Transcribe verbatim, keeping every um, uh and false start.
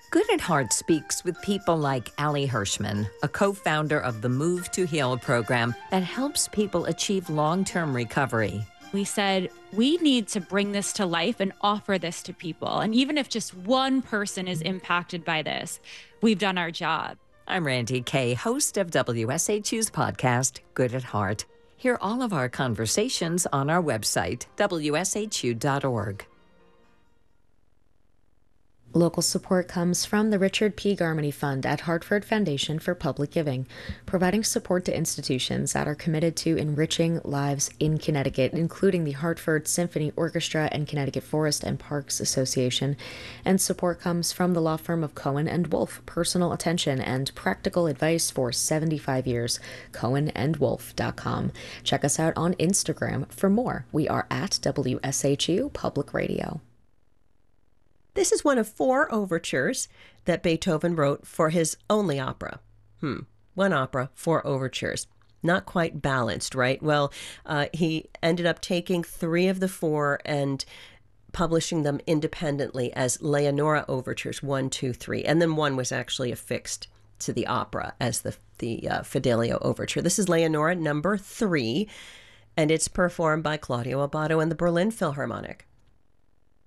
Good at Heart speaks with people like Allie Hirschman, a co-founder of the Move to Heal program that helps people achieve long-term recovery. We said, we need to bring this to life and offer this to people. And even if just one person is impacted by this, we've done our job. I'm Randy Kay, host of W S H U's podcast, Good at Heart. Hear all of our conversations on our website, W S H U dot org. Local support comes from the Richard P. Garmany Fund at Hartford Foundation for Public Giving, providing support to institutions that are committed to enriching lives in Connecticut, including the Hartford Symphony Orchestra and Connecticut Forest and Parks Association. And support comes from the law firm of Cohen and Wolf, personal attention and practical advice for seventy-five years, cohen and wolf dot com. Check us out on Instagram for more. We are at W S H U Public Radio. This is one of four overtures that Beethoven wrote for his only opera. Hmm, one opera, four overtures. Not quite balanced, right? Well, uh, he ended up taking three of the four and publishing them independently as Leonora overtures, one, two, three. And then one was actually affixed to the opera as the, the uh, Fidelio overture. This is Leonora number three, and it's performed by Claudio Abbado and the Berlin Philharmonic.